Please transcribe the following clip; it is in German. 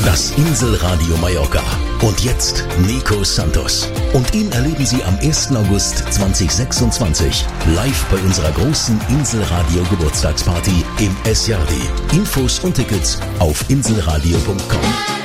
Das Inselradio Mallorca. Und jetzt Nico Santos. Und ihn erleben Sie am 1. August 2026 live bei unserer großen Inselradio Geburtstagsparty im Es Jardi. Infos und Tickets auf inselradio.com.